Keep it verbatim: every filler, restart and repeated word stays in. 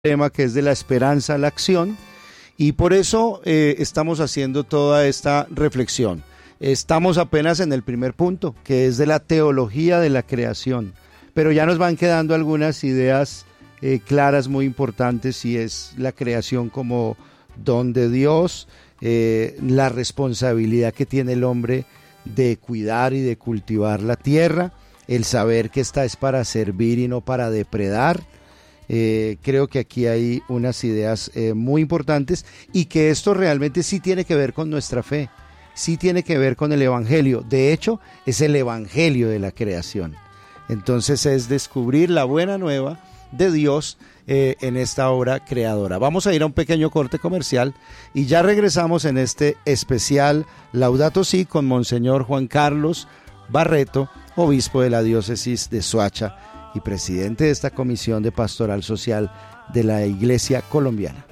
tema que es de la esperanza a la acción, y por eso eh, estamos haciendo toda esta reflexión. Estamos apenas en el primer punto, que es de la teología de la creación, pero ya nos van quedando algunas ideas eh, claras muy importantes, y es la creación como don de Dios, eh, la responsabilidad que tiene el hombre de cuidar y de cultivar la tierra, el saber que esta es para servir y no para depredar. Eh, creo que aquí hay unas ideas eh, muy importantes, y que esto realmente sí tiene que ver con nuestra fe, sí tiene que ver con el evangelio. De hecho, es el evangelio de la creación. Entonces es descubrir la buena nueva de Dios eh, en esta obra creadora. Vamos a ir a un pequeño corte comercial y ya regresamos en este especial Laudato Si con Monseñor Juan Carlos Barreto, obispo de la diócesis de Soacha y presidente de esta Comisión de Pastoral Social de la Iglesia Colombiana.